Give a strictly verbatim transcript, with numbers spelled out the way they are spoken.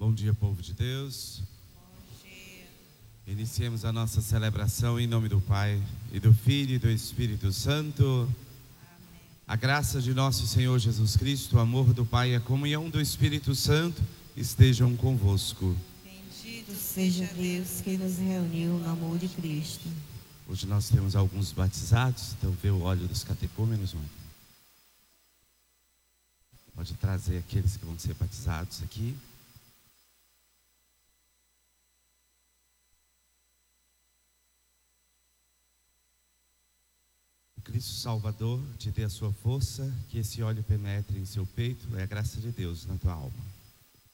Bom dia, povo de Deus. Bom dia. Iniciemos a nossa celebração em nome do Pai, e do Filho e do Espírito Santo. Amém. A graça de nosso Senhor Jesus Cristo, o amor do Pai e a comunhão do Espírito Santo estejam convosco. Bendito Seja Deus que nos reuniu no amor de Cristo. Hoje nós temos alguns batizados, então vê o óleo dos catecúmenos, mãe. Pode trazer aqueles que vão ser batizados aqui. Cristo Salvador te dê a sua força, que esse óleo penetre em seu peito, é a graça de Deus na tua alma.